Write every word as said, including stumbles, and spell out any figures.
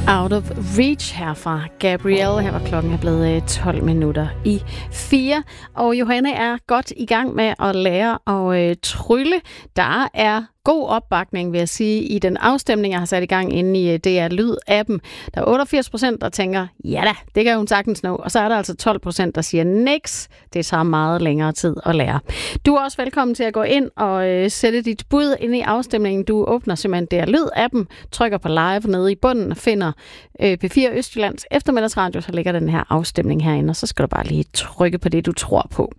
Out of Reach her fra Gabrielle. Her var klokken er blevet tolv minutter i fire. Og Johanne er godt i gang med at lære at øh, trylle. Der er god opbakning, vil jeg sige, i den afstemning, jeg har sat i gang inde i D R Lyd-appen. Der er otteogfirs procent, der tænker, ja da, det kan hun sagtens nå. Og så er der altså tolv procent, der siger, niks, det tager meget længere tid at lære. Du er også velkommen til at gå ind og øh, sætte dit bud ind i afstemningen. Du åbner simpelthen D R Lyd-appen, trykker på live nede i bunden og finder øh, P fire Østjyllands eftermiddagsradio, så ligger den her afstemning herinde, og så skal du bare lige trykke på det, du tror på.